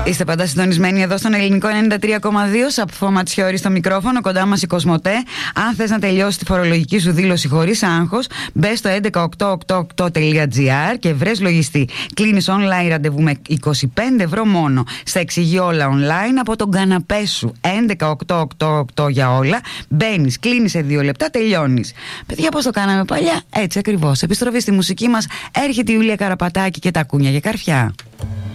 Είστε πάντα συντονισμένοι εδώ στον ελληνικό 93,2. Σαπφό Ματσιόρη στο μικρόφωνο, κοντά μας η Κοσμοτέ. Αν θες να τελειώσει τη φορολογική σου δήλωση χωρίς άγχος, μπες στο 11888.gr και βρες λογιστή. Κλείνεις online ραντεβού με 25 ευρώ μόνο. Στα εξηγεί όλα online από τον καναπέ σου. 11888 για όλα. Μπαίνεις, κλείνεις σε 2 λεπτά, τελειώνεις. Παιδιά, πώς το κάναμε παλιά? Έτσι ακριβώς. Επιστροφή στη μουσική μας. Έρχεται η Ιούλια Καραπατάκη και τα κούνια για καρφιά.